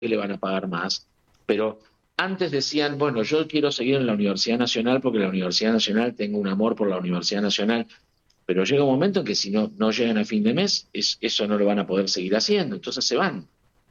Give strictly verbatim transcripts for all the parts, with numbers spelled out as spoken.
que le van a pagar más, pero antes decían, bueno, yo quiero seguir en la Universidad Nacional porque la Universidad Nacional, tengo un amor por la Universidad Nacional, pero llega un momento en que si no, no llegan a fin de mes, es, eso no lo van a poder seguir haciendo, entonces se van.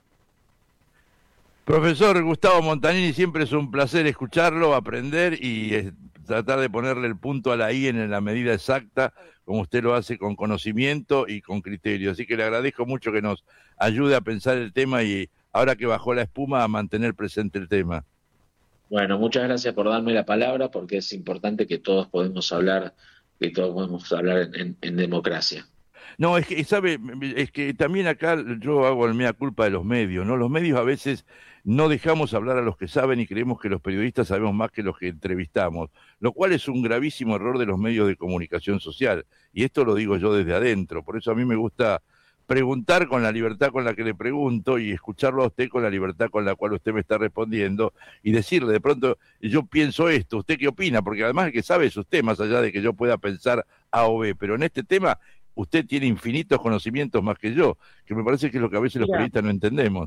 Profesor Gustavo Montanini, siempre es un placer escucharlo, aprender y eh, tratar de ponerle el punto a la I en la medida exacta, como usted lo hace con conocimiento y con criterio. Así que le agradezco mucho que nos ayude a pensar el tema y ahora que bajó la espuma, a mantener presente el tema. Bueno, muchas gracias por darme la palabra, porque es importante que todos podemos hablar, que todos podemos hablar en, en, en democracia. No, es que, sabe, es que también acá yo hago el mea culpa de los medios, ¿no? Los medios a veces no dejamos hablar a los que saben y creemos que los periodistas sabemos más que los que entrevistamos, lo cual es un gravísimo error de los medios de comunicación social. Y esto lo digo yo desde adentro, por eso a mí me gusta preguntar con la libertad con la que le pregunto y escucharlo a usted con la libertad con la cual usted me está respondiendo y decirle de pronto, yo pienso esto, ¿usted qué opina? Porque además el que sabe es usted, más allá de que yo pueda pensar A o B, pero en este tema usted tiene infinitos conocimientos más que yo, que me parece que es lo que a veces los Mira, periodistas no entendemos.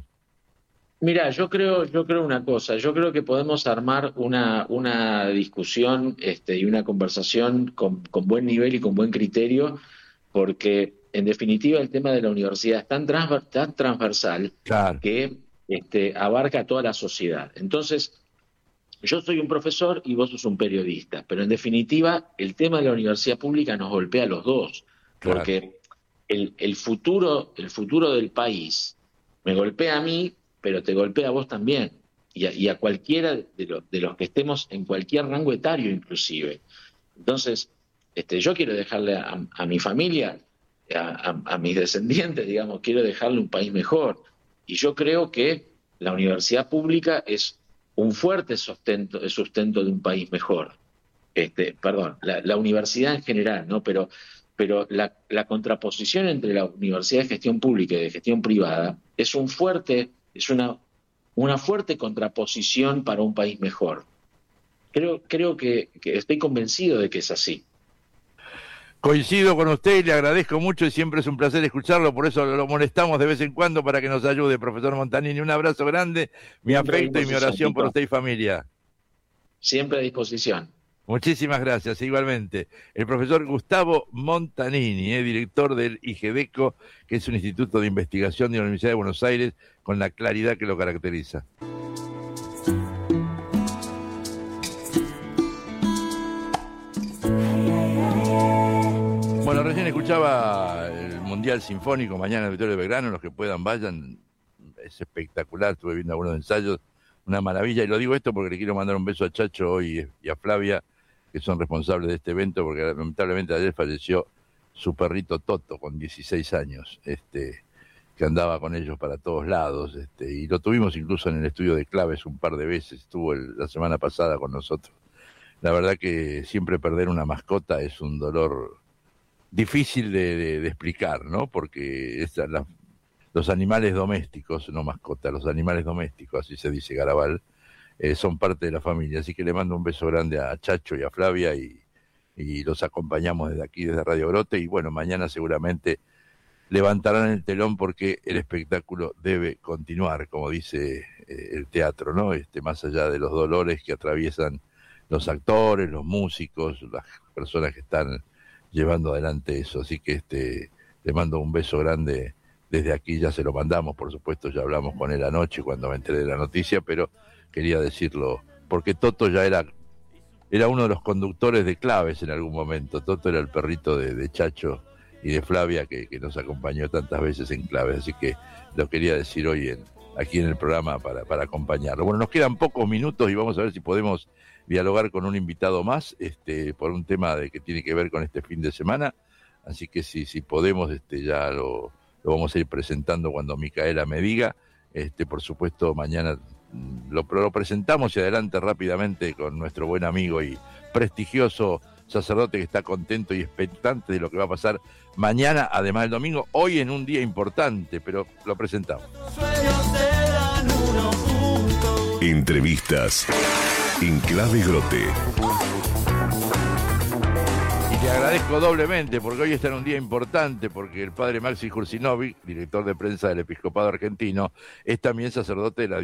mira, yo creo, yo creo una cosa, yo creo que podemos armar una, una discusión este, y una conversación con, con buen nivel y con buen criterio, porque en definitiva el tema de la universidad es tan, transver- tan transversal Claro, que este, abarca a toda la sociedad. Entonces, yo soy un profesor y vos sos un periodista, pero en definitiva el tema de la universidad pública nos golpea a los dos, claro. porque el, el futuro, el futuro del país me golpea a mí, pero te golpea a vos también, y a, y a cualquiera de, lo- de los que estemos en cualquier rango etario inclusive. Entonces, este, yo quiero dejarle a, a mi familia, a, a- a mis descendientes, digamos, quiero dejarle un país mejor. Y yo creo que la universidad pública es un fuerte sustento, sustento de un país mejor. Este, perdón, la, la universidad en general, ¿no? Pero, pero la, la contraposición entre la universidad de gestión pública y de gestión privada es un fuerte, es una, una fuerte contraposición para un país mejor. Creo, creo que, que estoy convencido de que es así. Coincido con usted y le agradezco mucho y siempre es un placer escucharlo, por eso lo molestamos de vez en cuando para que nos ayude, profesor Montanini. Un abrazo grande, mi Siempre a afecto y mi disposición, oración por Tito. usted y familia. Siempre a disposición. Muchísimas gracias, igualmente. El profesor Gustavo Montanini, eh, director del IGEDECO, que es un instituto de investigación de la Universidad de Buenos Aires, con la claridad que lo caracteriza. Bueno, recién escuchaba el Mundial Sinfónico mañana en el Auditorio de Belgrano, los que puedan vayan, es espectacular, estuve viendo algunos ensayos, una maravilla, y lo digo esto porque le quiero mandar un beso a Chacho hoy y a Flavia, que son responsables de este evento, porque lamentablemente ayer falleció su perrito Toto, con dieciséis años, este, que andaba con ellos para todos lados, este, y lo tuvimos incluso en el estudio de Claves un par de veces, estuvo el, la semana pasada con nosotros. La verdad que siempre perder una mascota es un dolor difícil de, de, de explicar, ¿no? Porque esta, la, los animales domésticos, no mascotas, los animales domésticos, así se dice Garabal, eh, son parte de la familia. Así que le mando un beso grande a Chacho y a Flavia y, y los acompañamos desde aquí, desde Radio Grote. Y bueno, mañana seguramente levantarán el telón porque el espectáculo debe continuar, como dice eh, el teatro, ¿no? Este, más allá de los dolores que atraviesan los actores, los músicos, las personas que están llevando adelante eso. Así que este, le mando un beso grande desde aquí, ya se lo mandamos, por supuesto, ya hablamos con él anoche cuando me enteré de la noticia, pero quería decirlo, porque Toto ya era, era uno de los conductores de Claves en algún momento. Toto era el perrito de, de Chacho y de Flavia que, que nos acompañó tantas veces en Claves, así que lo quería decir hoy en, aquí en el programa para, para acompañarlo. Bueno, nos quedan pocos minutos y vamos a ver si podemos dialogar con un invitado más, este, por un tema de que tiene que ver con este fin de semana, así que si, si podemos, este, ya lo, lo vamos a ir presentando cuando Micaela me diga. Este, por supuesto, mañana lo, lo presentamos y adelante rápidamente con nuestro buen amigo y prestigioso sacerdote que está contento y expectante de lo que va a pasar mañana, además del domingo, hoy en un día importante, pero lo presentamos. Entrevistas en Clave Grote. Te agradezco doblemente porque hoy está en un día importante, porque el padre Maxi Kursinovic, director de prensa del Episcopado Argentino, es también sacerdote de la